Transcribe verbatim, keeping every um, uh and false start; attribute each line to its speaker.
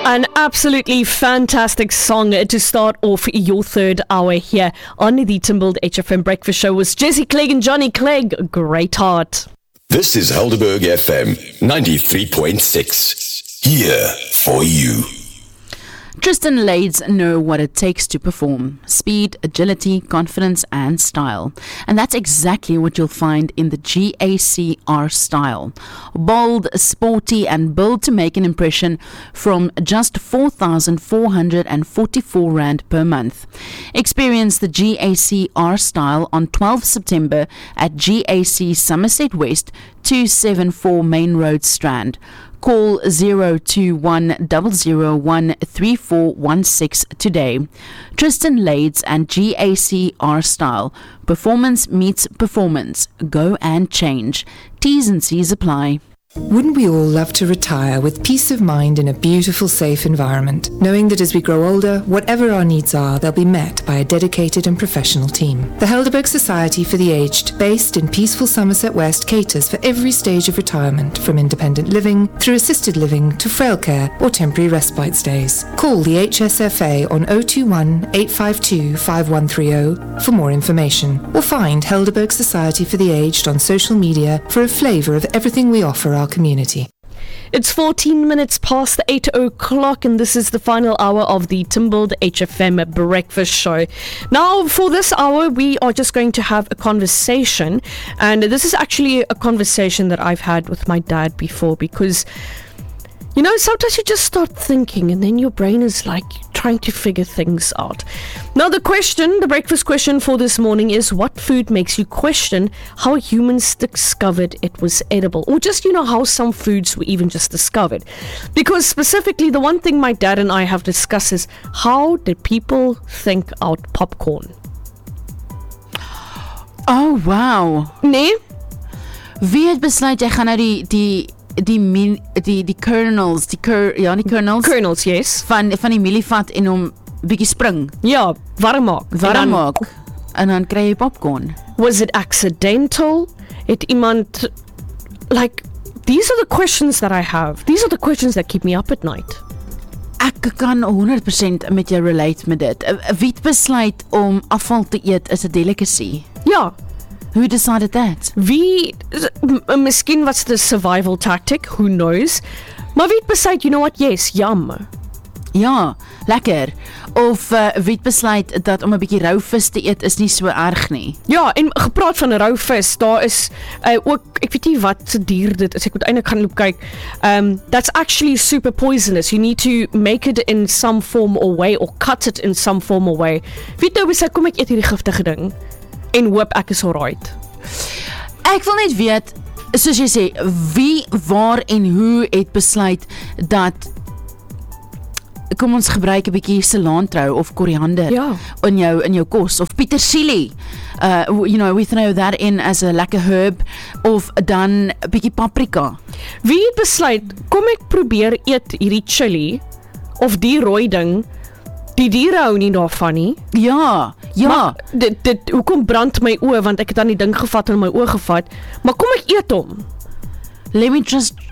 Speaker 1: An absolutely fantastic song to start off your third hour here on the Timbled H F M Breakfast Show was Jesse Clegg and Johnny Clegg. Great heart.
Speaker 2: This is Helderberg F M ninety-three point six. Here for you.
Speaker 3: Tristan Lades know what it takes to perform. Speed, agility, confidence and style. And that's exactly what you'll find in the G A C R style. Bold, sporty and built to make an impression from just four thousand four hundred forty-four rand per month. Experience the G A C R style on twelfth September at G A C Somerset West, two seventy-four Main Road, Strand. Call zero two one zero zero one three four one six today. Tristan Lades and G A C R style. Performance meets performance. Go and change. T's and C's apply.
Speaker 4: Wouldn't we all love to retire with peace of mind in a beautiful, safe environment, knowing that as we grow older, whatever our needs are, they'll be met by a dedicated and professional team? The Helderberg Society for the Aged, based in peaceful Somerset West, caters for every stage of retirement, from independent living, through assisted living, to frail care or temporary respite stays. Call the H S F A on zero two one eight five two five one three zero for more information, or find Helderberg Society for the Aged on social media for a flavour of everything we offer our community.
Speaker 1: It's fourteen minutes past the eight o'clock and this is the final hour of the Timbled H F M Breakfast Show. Now for this hour we are just going to have a conversation, and this is actually a conversation that I've had with my dad before, because you know, sometimes you just start thinking and then your brain is like trying to figure things out. Now the question, the breakfast question for this morning is, what food makes you question how humans discovered it was edible? Or just, you know, how some foods were even just discovered. Because specifically the one thing my dad and I have discussed is, how did people think out popcorn?
Speaker 3: Oh wow.
Speaker 1: Nee?
Speaker 3: Wie het besluit jy gaan nou die die die min, die die kernels, die cur, ja, die kernels
Speaker 1: Kernels, yes.
Speaker 3: van van die mielie vat en hom bietjie spring.
Speaker 1: Ja, warm maak.
Speaker 3: Warm maak. En dan kry jy popcorn.
Speaker 1: Was it accidental? Het iemand, like, these are the questions that I have. These are the questions that keep me up at night.
Speaker 3: Ek kan honderd persent met jou relate met dit. Wie het besluit om afval te eet is 'n delicacy?
Speaker 1: Ja.
Speaker 3: Who decided that?
Speaker 1: Wie, m- miskien was het 'n survival tactic, who knows? Maar wie het besluit, you know what, yes, yum.
Speaker 3: Ja, lekker. Of uh, wie het besluit dat om 'n bietjie rou vis te eet is nie so erg nie.
Speaker 1: Ja, en gepraat van rou vis, daar is uh, ook, ek weet nie wat se dier dit is, ek moet eintlik gaan loop kyk. Um, that's actually super poisonous. You need to make it in some form or way, or cut it in some form or way. Wie het nou besluit, kom ek eet hierdie giftige ding en hoop ek is alright.
Speaker 3: Ek wil net weet, soos jy sê, wie, waar en hoe het besluit dat kom ons gebruik 'n bietjie cilantro of koriander
Speaker 1: Ja.
Speaker 3: in jou in jou kos, of petersilie. Uh you know, we throw that in as a lekker herb, of dan 'n bietjie paprika.
Speaker 1: Wie het besluit, kom ek probeer eet hierdie chili of die rooi ding. Die diere hou nie daarvan nie.
Speaker 3: Ja, ja.
Speaker 1: Maar dit dit hoekom brand my oë, want ek het dan die ding gevat en my oë gevat. Maar kom ek eet hom.
Speaker 3: Let me just